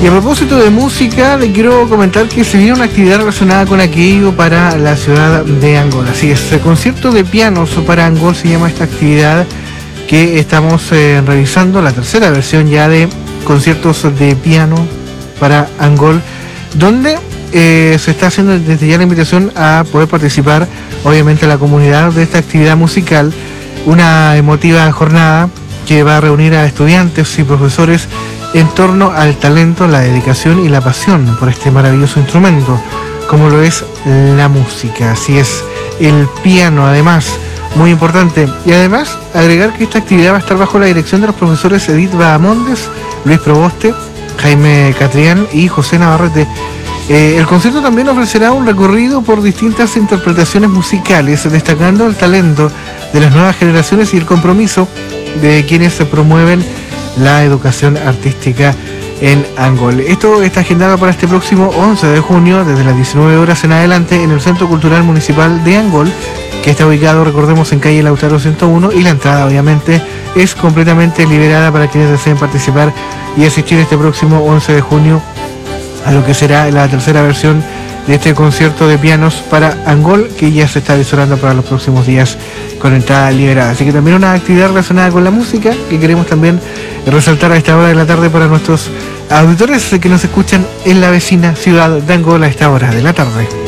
Y a propósito de música, le quiero comentar que se viene una actividad relacionada con aquello para la ciudad de Angol. Así es, el concierto de pianos para Angol se llama esta actividad que estamos revisando, la tercera versión ya de conciertos de piano para Angol, donde se está haciendo desde ya la invitación a poder participar, obviamente, la comunidad de esta actividad musical, una emotiva jornada que va a reunir a estudiantes y profesores en torno al talento, la dedicación y la pasión por este maravilloso instrumento, como lo es la música. Así es, el piano, además, muy importante. Y además, agregar que esta actividad va a estar bajo la dirección de los profesores Edith Bahamondes, Luis Proboste, Jaime Catrián y José Navarrete. El concierto también ofrecerá un recorrido por distintas interpretaciones musicales, destacando el talento de las nuevas generaciones y el compromiso de quienes se promueven la educación artística en Angol. Esto está agendado para este próximo 11 de junio, desde las 19 horas en adelante, en el Centro Cultural Municipal de Angol, que está ubicado, recordemos, en calle Lautaro 101, y la entrada, obviamente, es completamente liberada para quienes deseen participar y asistir este próximo 11 de junio a lo que será la tercera versión de este concierto de pianos para Angol, que ya se está avisorando para los próximos días con entrada liberada. Así que también una actividad relacionada con la música que queremos también resaltar a esta hora de la tarde para nuestros auditores que nos escuchan en la vecina ciudad de Angol a esta hora de la tarde.